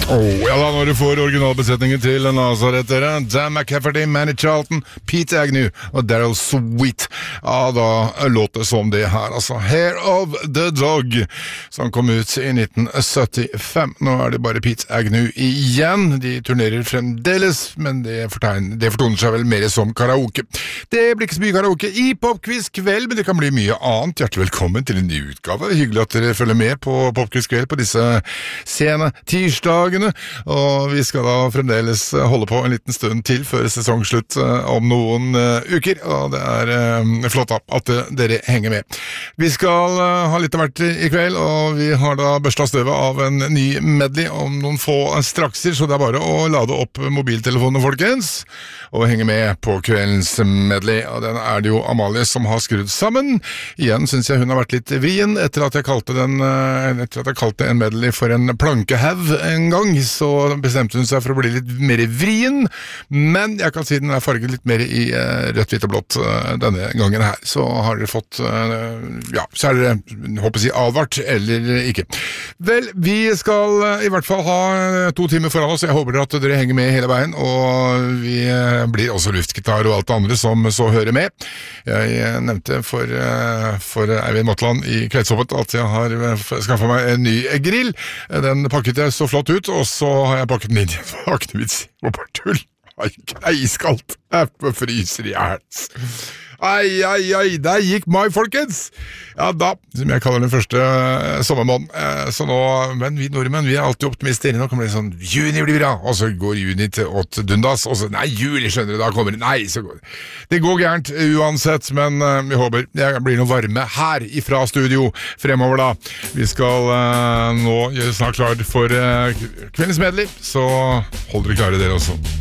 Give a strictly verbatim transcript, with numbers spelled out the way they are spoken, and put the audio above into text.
Oh, ja da, når du får originalbesetningen til Nazaret-ere, Dan McCafferty, Manny Charlton, Pete Agnew og Daryl Sweet. Ja, da låter det som det her, altså. Hair of the Dog, som kom ut i nitten syttifem. Nå er det bare Pete Agnew igjen. De turnerer fremdeles, men det, fortegner, det fortoner seg vel mer som karaoke. Det blir ikke så mye karaoke i Popquiz kveld, men det kan bli mye annet. Hjertelig velkommen til en ny utgave. Hyggelig at dere følger med på Popquiz kveld på disse sene tirsdagene, og vi skal da fremdeles holde på en liten stund til før sesongslutt om noen uh, uker, og det er uh, flott at uh, dere henger med. Vi skal uh, ha litt av hvert i kveld, og vi har da børstet støvet av en ny medley om noen få strakser, så det er bare å lade opp mobiltelefonene, folkens, og henge med på kveldens medley, og den er det jo Amalie som har skrudd sammen. Igjen synes jeg hun har vært litt vrien etter at jeg kalte den uh, etter at jeg kalte en medley for en plankehav en gang, så bestemte hun seg for å bli litt mer vrien, men jeg kan si den er farget litt mer i uh, rødt, hvitt og blått uh, denne gangen her. Så har dere fått, uh, ja, så er dere, håper jeg, advart, eller ikke. Vel, vi skal uh, i hvert fall ha to timer foran oss, jeg håper at dere henger med hele veien, og vi uh, blir også luftgitar og alt det andre som så hører med. Jeg uh, nevnte for, uh, for Eivind Motland i Kveldshoppet at jeg har uh, skaffet meg en ny grill. Den pakket jeg så flott ut, og så har jeg pakket den inn i en aktivits og bare tull. Ai, iskaldt. Jeg fryser i hjerts. Ai, ai, ai, der gikk mai, folkens! Ja, da, som jeg kaller den første uh, sommermåneden. Uh, så nå, men vi nordmenn, vi er alltid optimister. Nå kommer det sånn, juni blir bra, og så går juni til åt dundas, og så, nei, juli, skjønner du, da kommer det, nei, så går det. Det går gærent uansett, men uh, vi håper det blir noe varme her ifra studio fremover da. Vi skal uh, nå gjøre snart klar for uh, kveldens medley, så hold dere klare dere også.